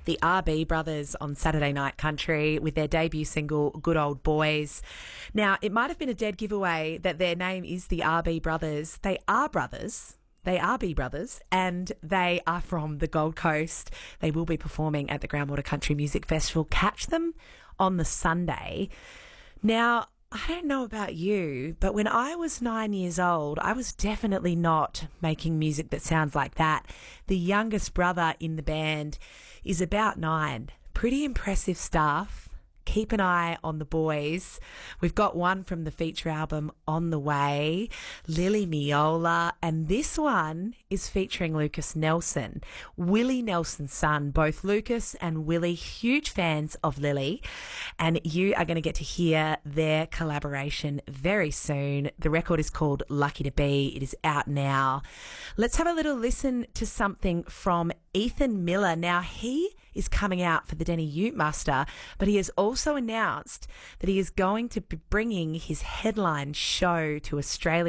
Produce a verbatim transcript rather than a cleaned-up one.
The R B Brothers on Saturday Night Country with their debut single, Good Old Boys. Now, it might have been a dead giveaway that their name is the R B Brothers. They are brothers. They are B Brothers, and they are from the Gold Coast. They will be performing at the Groundwater Country Music Festival. Catch them on the Sunday. Now, I don't know about you, but when I was nine years old, I was definitely not making music that sounds like that. The youngest brother in the band is about nine. Pretty impressive stuff. Keep an eye on the boys. We've got one from the feature album on the way, Lily Miola, and this one is featuring Lucas Nelson, Willie Nelson's son. Both Lucas and Willie, huge fans of Lily, and you are going to get to hear their collaboration very soon. The record is called Lucky to Be. It is out now. Let's have a little listen to something from Ethan Miller. Now, he is coming out for the Denny Ute Muster, but he has also announced that he is going to be bringing his headline show to Australia.